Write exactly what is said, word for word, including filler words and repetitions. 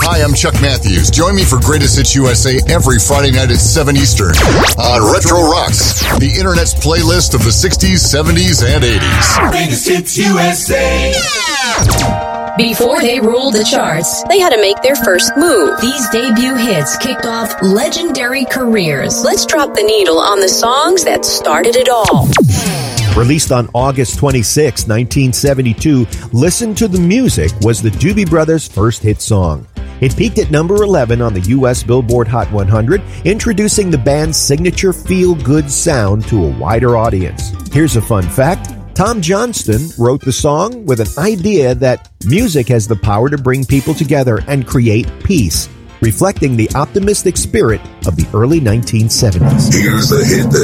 Hi, I'm Chuck Matthews. Join me for Greatest Hits U S A every Friday night at seven Eastern on Retro Rocks, the internet's playlist of the sixties, seventies, and eighties. Greatest Hits U S A. Before they ruled the charts, they had to make their first move. These debut hits kicked off legendary careers. Let's drop the needle on the songs that started it all. Released on August twenty-sixth, nineteen seventy-two, Listen to the Music was the Doobie Brothers' first hit song. It peaked at number eleven on the U S Billboard Hot one hundred, introducing the band's signature feel-good sound to a wider audience. Here's a fun fact. Tom Johnston wrote the song with an idea that music has the power to bring people together and create peace, reflecting the optimistic spirit of the early nineteen seventies. Here's the hit that